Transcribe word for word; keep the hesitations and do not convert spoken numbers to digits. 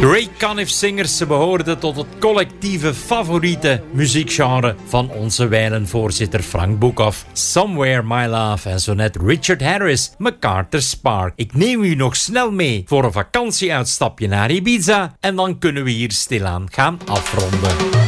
Ray Conniff Singers, ze behoorden tot het collectieve favoriete muziekgenre van onze wijlenvoorzitter Frank Boekhoff. Somewhere My Love en zo net Richard Harris, MacArthur's Park. Ik neem u nog snel mee voor een vakantieuitstapje naar Ibiza en dan kunnen we hier stilaan gaan afronden.